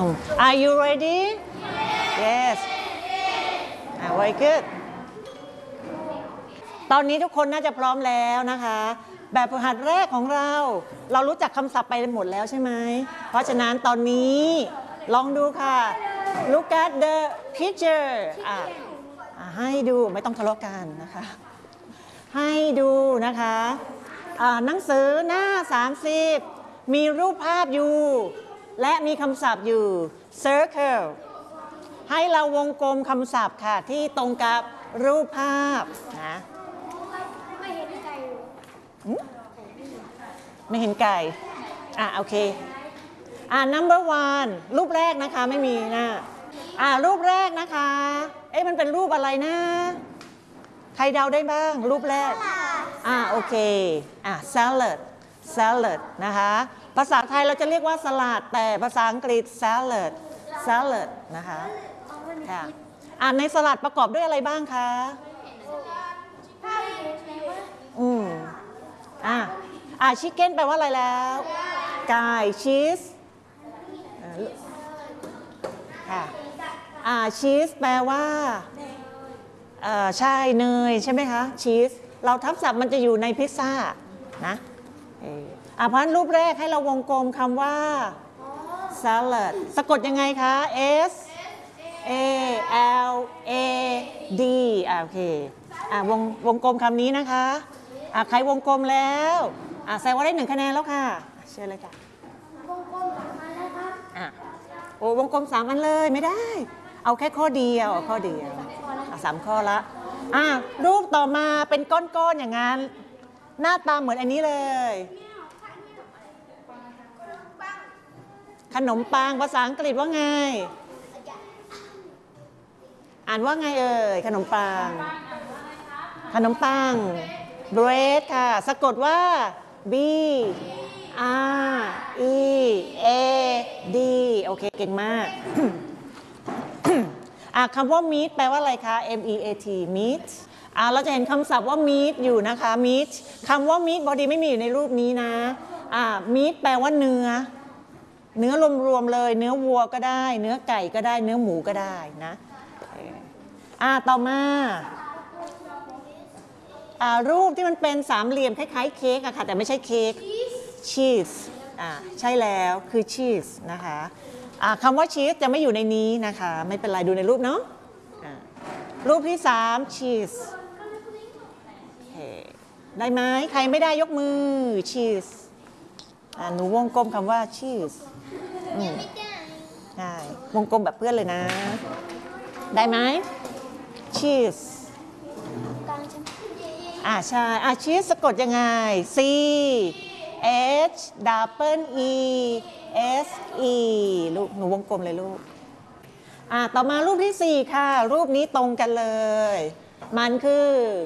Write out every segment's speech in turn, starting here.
Are you ready? Yes. Very good. ตอนนี้ทุกคนน่าจะพร้อมแล้วนะคะแบบฝึกหัดแรกของเรารู้จักคำศัพท์ไปหมดแล้วใช่ไหมเพราะฉะนั้นตอนนี้ลองดูค่ะ Look at the picture ให้ดูไม่ต้องทะเลาะกันนะคะให้ดูนะคะหนังสือหน้า30มีรูปภาพอยู่และมีคำศัพท์อยู่ circle ให้เราวงกลมคำศัพท์ค่ะที่ตรงกับรูปภาพนะไม่เห็นไก่โอเคnumber one รูปแรกนะคะไม่มีนะรูปแรกนะคะมันเป็นรูปอะไรนะใครเดาได้บ้างรูปแรกโอเคsalad นะคะภาษาไทยเราจะเรียกว่าสลัดแต่ภาษาอังกฤษ salad นะคะในสลัดประกอบด้วยอะไรบ้างคะชิคเก้นแปลว่าอะไรแล้วไก่ชีสชีสแปลว่าใช่เนยใช่ไหมคะชีสเราทับศัพท์มันจะอยู่ในพิซซ่านะเพราะรูปแรกให้เราวงกลมคำว่า salad สะกดยังไงคะ S A L A D โอเควงกลมคำนี้นะคะใครวงกลมแล้วแสดงว่าได้1 คะแนนแล้วค่ะเชิญเลยค่ะวงกลม3 อันแล้วครับวงกลม3 อันเลยไม่ได้เอาแค่ข้อเดียว3 ข้อละรูปต่อมาเป็นก้อนๆอย่างนั้นหน้าตาเหมือนอันนี้เลยขนมปังภาษาอังกฤษว่าไงอ่านว่าไงขนมปังbread ค่ะสะกดว่า B R E A D โอเคเก่งมาก คำว่า meat แปลว่าอะไรคะ M E A T meat เราจะเห็นคำศัพท์ว่า meat อยู่นะคะ meat คำว่า meat พอดีไม่มีอยู่ในรูปนี้นะmeat แปลว่าเนื้อรวมๆเลยเนื้อวัวก็ได้เนื้อไก่ก็ได้เนื้อหมูก็ได้นะต่อมารูปที่มันเป็นสามเหลี่ยมคล้ายๆเค้กค่ะแต่ไม่ใช่เค้กชีสใช่แล้วคือชีสนะคะคำว่าชีสจะไม่อยู่ในนี้นะคะไม่เป็นไรดูในรูปเนาะรูปที่3ชีสได้ไหมใครไม่ได้ยกมือชีสหนูวงกลมคำว่าชีสใช่วงกลมแบบเพื่อนเลยนะได้ไหมชีสใช่ชีสสะกดยังไง C H E S E ลูกหนูวงกลมเลยลูกต่อมารูปที่4ค่ะรูปนี้ตรงกันเลยมันคือ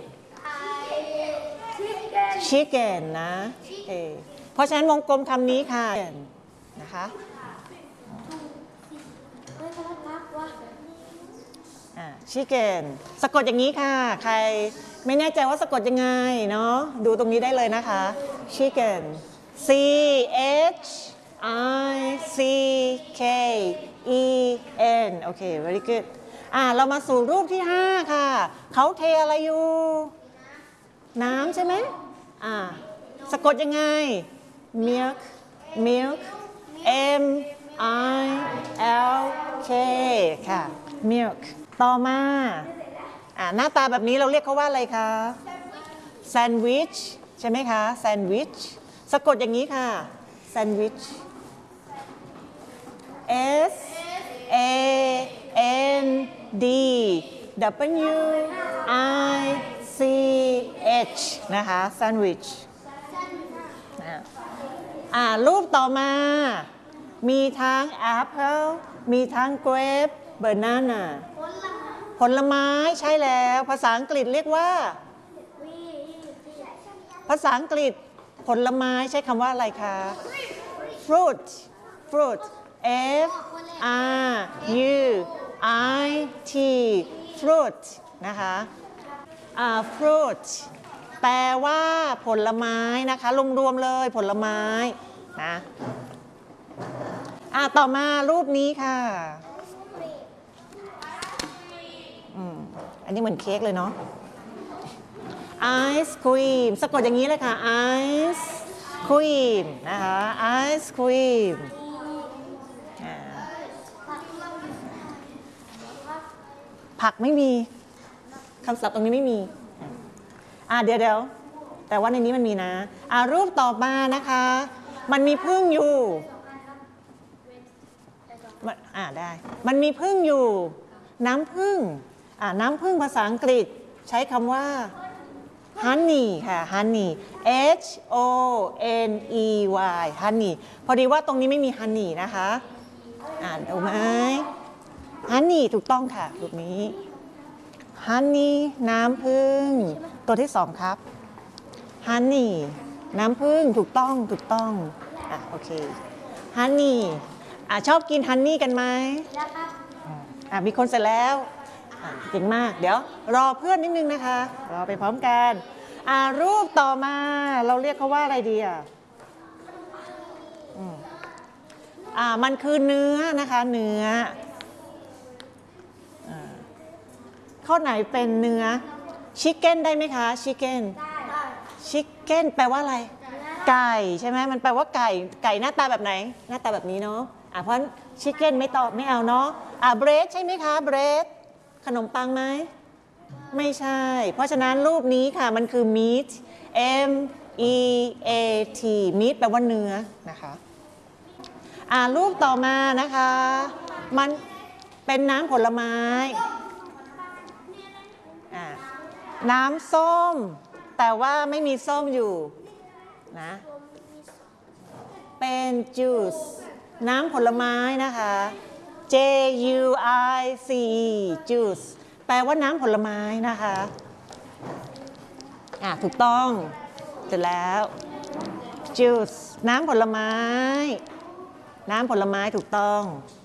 chicken นะเพราะฉะนั้นวงกลมคำนี้ค่ะนะคะchicken สะกดอย่างนี้ค่ะใครไม่แน่ใจว่าสะกดยังไงเนาะดูตรงนี้ได้เลยนะคะ chicken C H I C K E N โอเค very good เรามาสู่รูปที่5ค่ะเขาเทอะไรอยู่น้ำใช่ไหมสะกดยังไง milk M I L K ค่ะ milk ต่อมาหน้าตาแบบนี้เราเรียกเขาว่าอะไรคะแซนด์วิชใช่ไหมคะแซนด์วิชสะกดอย่างนี้ค่ะแซนด์วิช S A N D W I C H นะคะแซนด์วิชรูปต่อมามีทั้งแอปเปิลมีทั้งเกรปบานาน่าผลไม้ใช่แล้วภาษาอังกฤษเรียกว่าภาษาอังกฤษผลไม้ใช้คำว่าอะไรคะ fruit F R U I T fruit นะคะfruit แปลว่าผลไม้นะคะรวมๆเลยผลไม้นะต่อมารูปนี้ค่ะอันนี้เหมือนเค้กเลยเนาะไอศครีมสะกดอย่างนี้เลยค่ะไอศครีมนะคะไอศครีมผักไม่มีคำศัพท์ตรงนี้ไม่มีเดี๋ยวแต่ว่าในนี้มันมีนะรูปต่อมานะคะมันมีผึ้งอยู่ได้มันมีผึ้งอยู่น้ำผึ้งน้ำผึ้งภาษาอังกฤษใช้คำว่า honey ค่ะ honey H O N E Y honey พอดีว่าตรงนี้ไม่มี honey นะคะดูไหม honey ถูกต้องค่ะรูปนี้ honey น้ำผึ้งตัวที่สองครับ honey น้ำผึ้งถูกต้องโอเค honey ชอบกิน honey กันไหมมีคนเสร็จแล้วเก่งมากเดี๋ยวรอเพื่อนนิดนึงนะคะรอไปพร้อมกันรูปต่อมาเราเรียกเขาว่าอะไรดีมันคือเนื้อนะคะเนื้อข้อไหนเป็นเนื้อชิคเก้นได้ไหมคะชิคเก้นชิคเก้นแปลว่าอะไรไก่ใช่ไหมมันแปลว่าไก่หน้าตาแบบไหนหน้าตาแบบนี้เนาะเพราะชิคเก้นไม่ตอบไม่เอาเนาะเบรดใช่ไหมคะเบรดขนมปังไหมไม่ใช่เพราะฉะนั้นรูปนี้ค่ะมันคือ meat M E A T meat แปลว่าเนื้อนะคะรูปต่อมานะคะมันเป็นน้ำผลไม้น้ำส้มแต่ว่าไม่มีส้มอยู่นะเป็น juice น้ำผลไม้นะคะ J U I C E juice แปลว่าน้ำผลไม้นะคะถูกต้องเสร็จแล้ว juice น้ำผลไม้ถูกต้อง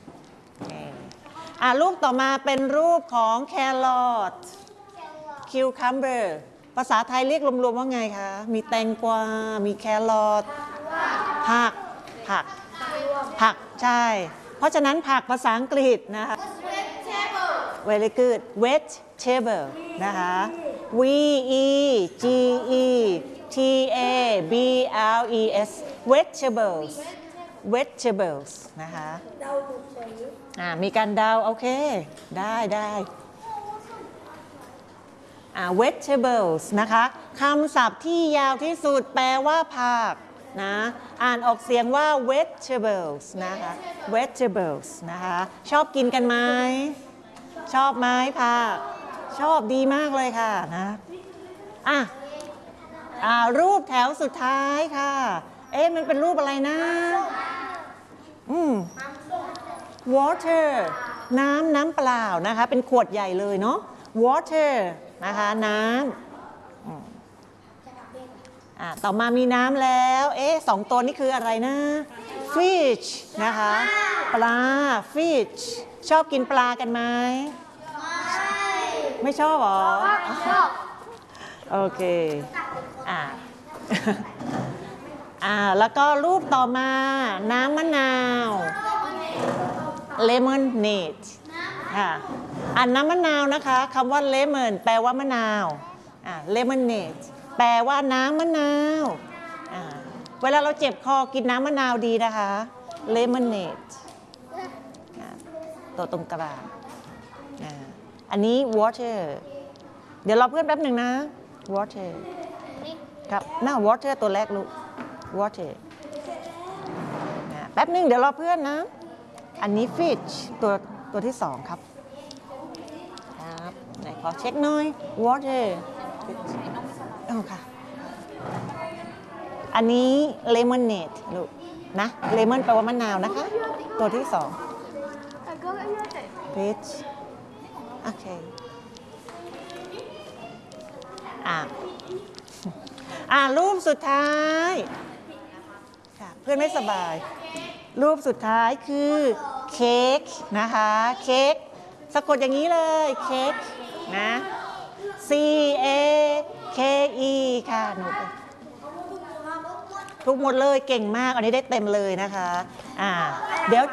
รูปต่อมาเป็นรูปของแครอท cucumber ภาษาไทยเรียกรวมๆว่าไงคะมีแตงกวามีแครอทผักใช่เพราะฉะนั้นผักภาษาอังกฤษนะคะ very good vegetable นะคะ V E G E T A B L E S vegetables นะคะมีการเดาโอเคได้vegetables นะคะคำศัพท์ที่ยาวที่สุดแปลว่าผักนะอ่านออกเสียงว่า vegetables นะคะ vegetables นะคะชอบกินกันไหมชอบไหมผักชอบดีมากเลยค่ะนะรูปแถวสุดท้ายค่ะมันเป็นรูปอะไรนะwater น้ำเปล่านะคะเป็นขวดใหญ่เลยเนาะ water นะคะน้ำต่อมามีน้ำแล้วสองตัวนี้คืออะไรนะ fish นะคะปลา fish ชอบกินปลากันไหมไม่ชอบหรอโอเคแล้วก็รูปต่อมาน้ำมะนาว lemonade ค่ะน้ำมะนาวนะคะคำว่า lemon แปลว่ามะนาว lemonade แปลว่าน้ำมะนาวเวลาเราเจ็บคอกินน้ำมะนาวดีนะคะ lemonade ตัวตรงกลางอันนี้ water เดี๋ยวรอเพื่อนแป๊บหนึ่งนะ water ครับwater ตัวแรกลูก water แป๊บหนึ่งเดี๋ยวรอเพื่อนนะอันนี้ fish ตัวที่สองครับไหนขอเช็คหน่อย water ค่ะอันนี้ lemonade ลูกนะ lemon แปลว่ามะนาวนะคะตัวที่สอง fish โอเครูปสุดท้ายค่ะเพื่อนไม่สบายรูปสุดท้ายคือเค้กนะคะเค้กสะกดอย่างนี้เลยเค้กนะ C A K E ค่ะหนูทุกหมดเลยเก่งมากอันนี้ได้เต็มเลยนะคะเดี๋ยว